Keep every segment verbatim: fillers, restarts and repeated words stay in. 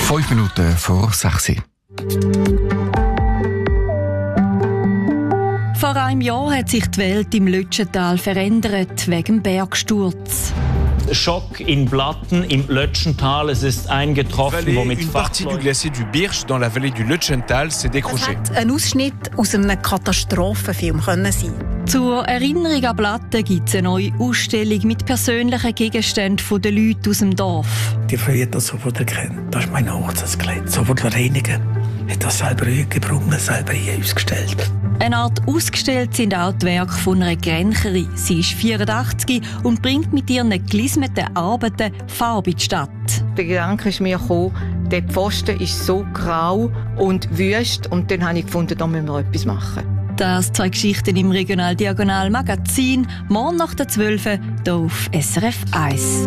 Fünf Minuten vor sechs. Vor einem Jahr hat sich die Welt im Lötschental verändert wegen dem Bergsturz. Schock in Blatten im Lötschental. Es ist eingetroffen, womit Une partie du glacier du Birch dans la vallée du Lötschental s'est décroché. Das hätte ein Ausschnitt aus einem Katastrophenfilm können sein. Zur Erinnerung an Blatten gibt es eine neue Ausstellung mit persönlichen Gegenständen der Leute aus dem Dorf. Die früher das sofort erkennen. Das ist mein Ortsklett. Sofort reinigen. Hat das selber eingebrungen, selber hier ausgestellt. Eine Art ausgestellt sind auch die Werke von einer Grencherin. Sie ist vierundachtzig und bringt mit ihren gelismeten Arbeiten Farbe in die Stadt. Der Gedanke ist mir gekommen, der Pfosten ist so grau und wüst. Und dann habe ich gefunden, da müssen wir etwas machen. Das zwei Geschichten im Regional Diagonal Magazin. Morgen nach der zwölf hier auf S R F eins.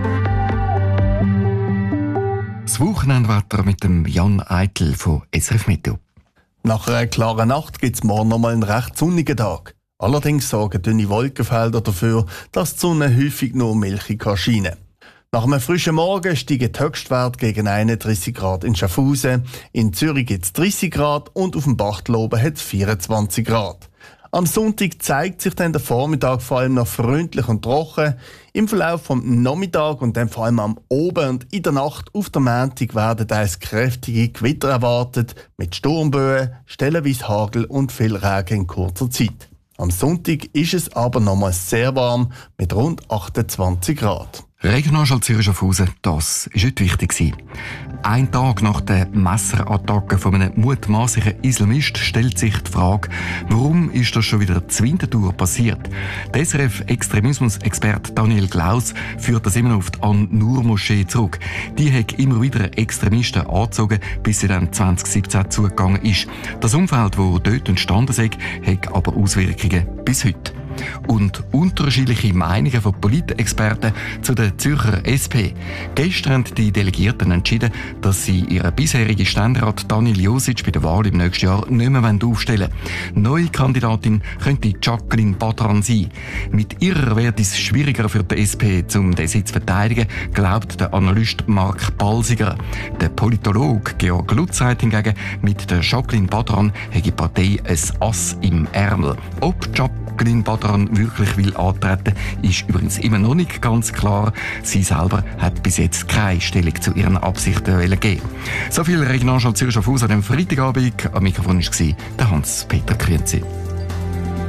Das Wochenendwetter mit dem Jan Eitel von S R F Meteo. Nach einer klaren Nacht gibt es morgen noch mal einen recht sonnigen Tag. Allerdings sorgen dünne Wolkenfelder dafür, dass die Sonne häufig nur milchig scheinen kann. Nach einem frischen Morgen steigen die Höchstwerte gegen einunddreissig Grad in Schaffhausen. In Zürich gibt es dreißig Grad und auf dem Bachtel hat es vierundzwanzig Grad. Am Sonntag zeigt sich dann der Vormittag vor allem noch freundlich und trocken. Im Verlauf vom Nachmittag und dann vor allem am Abend und in der Nacht auf der Montag werden teils kräftige Gewitter erwartet, mit Sturmböen, stellenweise Hagel und viel Regen in kurzer Zeit. Am Sonntag ist es aber nochmals sehr warm mit rund achtundzwanzig Grad. Regionalschall Zürich Schaffhausen, das war heute wichtig. Ein Tag nach der Messerattacke von einem mutmaßlichen Islamist stellt sich die Frage, warum ist das schon wieder in Winterthur passiert? Der S R F-Extremismus-Experte Daniel Glaus führt das immer noch auf die An-Nur-Moschee zurück. Die hat immer wieder Extremisten angezogen, bis sie dann zwanzig siebzehn zugegangen ist. Das Umfeld, das dort entstanden ist, hat aber Auswirkungen bis heute. Und unterschiedliche Meinungen von Politexperten zu der Zürcher S P. Gestern haben die Delegierten entschieden, dass sie ihren bisherigen Ständerat Daniel Josic bei der Wahl im nächsten Jahr nicht mehr aufstellen wollen. Neue Kandidatin könnte Jacqueline Badran sein. Mit ihrer wird es schwieriger für die S P, um den Sitz zu verteidigen, glaubt der Analyst Mark Balsiger. Der Politologe Georg Lutz sagt hingegen, mit der Jacqueline Badran hat die Partei ein Ass im Ärmel. Ob Jacqueline Badran wirklich will antreten, ist übrigens immer noch nicht ganz klar. Sie selber hat bis jetzt keine Stellung zu ihren Absichten gegeben. So viel Regionalschall Zürich Schaffhausen am Freitagabend. Am Mikrofon war der Hans-Peter Krienzi.